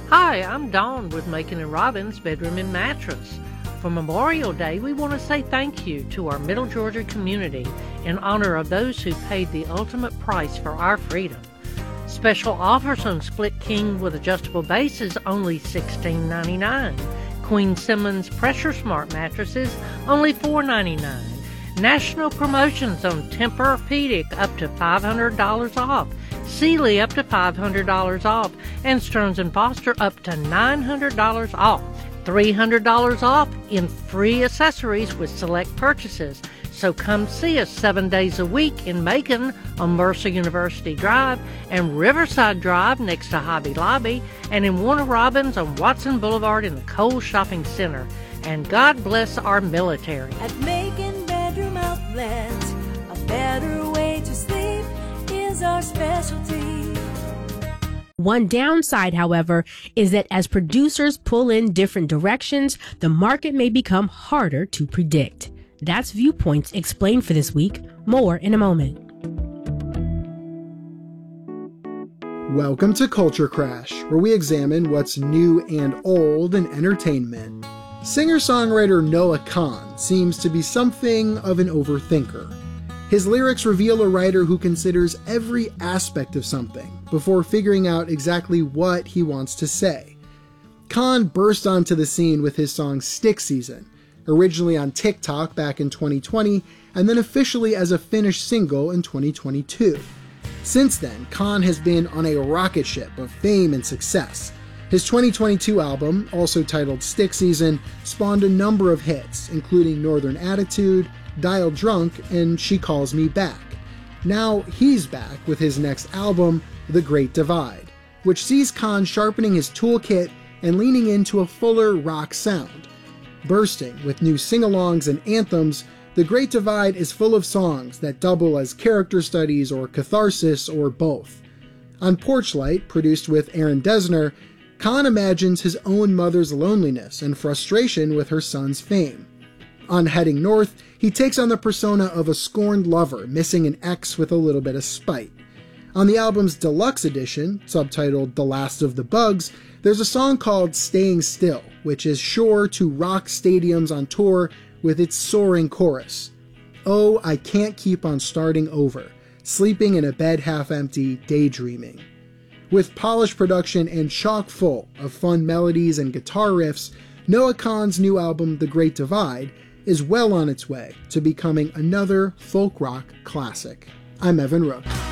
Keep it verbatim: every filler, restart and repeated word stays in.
Hi, I'm Dawn with Macon and Robbins Bedroom and Mattress. For Memorial Day, we want to say thank you to our Middle Georgia community in honor of those who paid the ultimate price for our freedom. Special offers on Split King with adjustable bases only sixteen ninety-nine. Queen Simmons Pressure Smart mattresses only four ninety-nine. National promotions on Tempur-Pedic up to five hundred dollars off. Sealy up to five hundred dollars off, and Stearns and Foster up to nine hundred dollars off. three hundred dollars off in free accessories with select purchases. So come see us seven days a week in Macon on Mercer University Drive and Riverside Drive next to Hobby Lobby, and in Warner Robins on Watson Boulevard in the Kohl's Shopping Center. And God bless our military. At Macon Bedroom Outlet, a better way to sleep is our specialty. One downside, however, is that as producers pull in different directions, the market may become harder to predict. That's Viewpoints explained for this week. More in a moment. Welcome to Culture Crash, where we examine what's new and old in entertainment. Singer-songwriter Noah Kahan seems to be something of an overthinker. His lyrics reveal a writer who considers every aspect of something before figuring out exactly what he wants to say. Kahan burst onto the scene with his song Stick Season, originally on TikTok back in twenty twenty, and then officially as a finished single in twenty twenty-two. Since then, Kahan has been on a rocket ship of fame and success. His twenty twenty-two album, also titled Stick Season, spawned a number of hits, including Northern Attitude, Dial Drunk, and She Calls Me Back. Now he's back with his next album, The Great Divide, which sees Kahan sharpening his toolkit and leaning into a fuller rock sound. Bursting with new sing-alongs and anthems, The Great Divide is full of songs that double as character studies or catharsis or both. On Porchlight, produced with Aaron Dessner, Kahan imagines his own mother's loneliness and frustration with her son's fame. On Heading North, he takes on the persona of a scorned lover missing an ex with a little bit of spite. On the album's deluxe edition, subtitled The Last of the Bugs, there's a song called Staying Still, which is sure to rock stadiums on tour with its soaring chorus. Oh, I can't keep on starting over, sleeping in a bed half empty, daydreaming. With polished production and chock full of fun melodies and guitar riffs, Noah Kahan's new album, The Great Divide, is well on its way to becoming another folk rock classic. I'm Evan Rook.